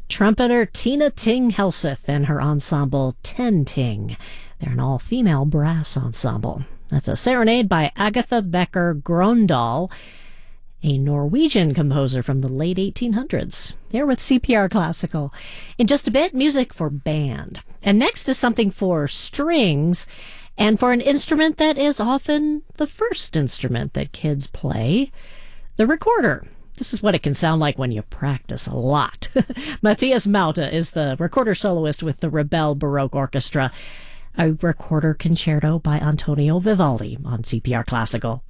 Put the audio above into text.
Trumpeter Tina Ting Helseth and her ensemble Ten Ting. They're an all-female brass ensemble. That's a serenade by Agatha Becker Grøndahl, a Norwegian composer from the late 1800s. Here with CPR Classical. In just a bit, music for band. And next is something for strings and for an instrument that is often the first instrument that kids play, the recorder. This is what it can sound like when you practice a lot. Matthias Mauta is the recorder soloist with the Rebel Baroque Orchestra, a recorder concerto by Antonio Vivaldi on CPR Classical.